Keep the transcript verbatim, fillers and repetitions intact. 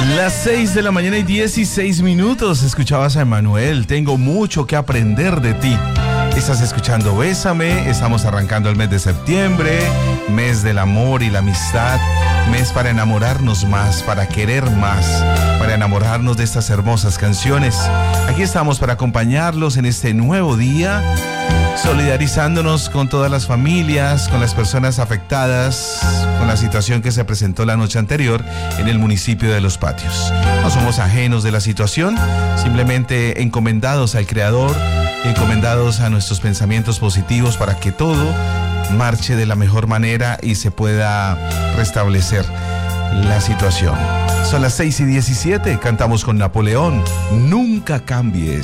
Las seis de la mañana y dieciséis minutos. Escuchabas a Emanuel. Tengo mucho que aprender de ti. Estás escuchando Bésame. Estamos arrancando el mes de septiembre, mes del amor y la amistad, mes para enamorarnos más, para querer más, para enamorarnos de estas hermosas canciones. Aquí estamos para acompañarlos en este nuevo día, solidarizándonos con todas las familias, con las personas afectadas, con la situación que se presentó la noche anterior en el municipio de Los Patios. No somos ajenos de la situación, simplemente encomendados al Creador, encomendados a nuestros pensamientos positivos para que todo marche de la mejor manera y se pueda restablecer la situación. Son las seis y diecisiete, cantamos con Napoleón, Nunca Cambies.